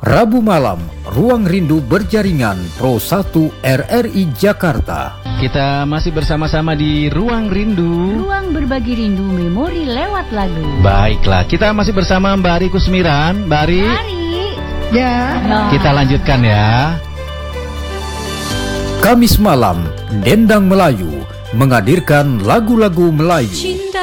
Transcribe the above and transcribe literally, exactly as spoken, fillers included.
Rabu malam, Ruang Rindu berjaringan Pro satu R R I Jakarta. Kita masih bersama-sama di Ruang Rindu. Ruang berbagi rindu memori lewat lagu. Baiklah, kita masih bersama Mbak Ari Kusmiran. Mbak Ari. Ari. Ya. No. Kita lanjutkan ya. Kamis malam, Dendang Melayu menghadirkan lagu-lagu Melayu.